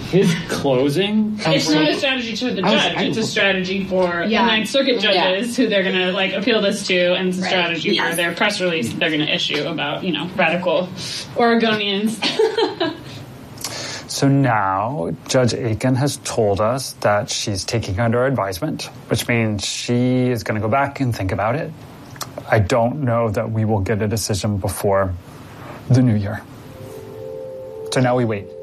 his closing? It's not a strategy to the judge. It's a strategy for the Ninth Circuit judges who they're going to like appeal this to, and it's a strategy for their press release they're going to issue about, you know, radical Oregonians. So now Judge Aiken has told us that she's taking under advisement, which means she is going to go back and think about it. I don't know that we will get a decision before the new year. So now we wait.